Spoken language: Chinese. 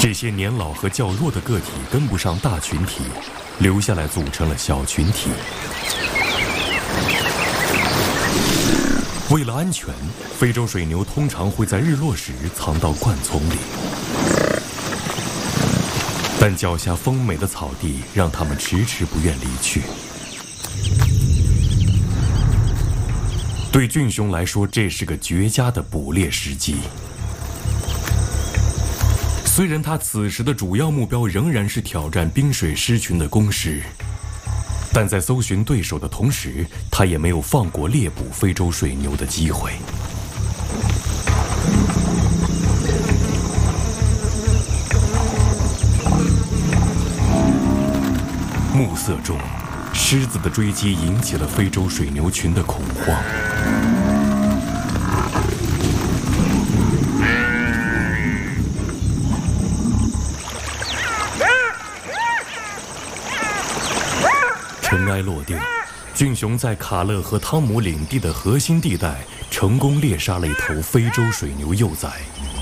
这些年老和较弱的个体跟不上大群体，留下来组成了小群体。为了安全，非洲水牛通常会在日落时藏到灌丛里，但脚下丰美的草地让它们迟迟不愿离去。对俊雄来说，这是个绝佳的捕猎时机。虽然他此时的主要目标仍然是挑战滨水狮群的攻势，但在搜寻对手的同时，他也没有放过猎捕非洲水牛的机会。暮色中，狮子的追击引起了非洲水牛群的恐慌。尘埃落定，俊雄在卡勒和汤姆领地的核心地带成功猎杀了一头非洲水牛幼崽。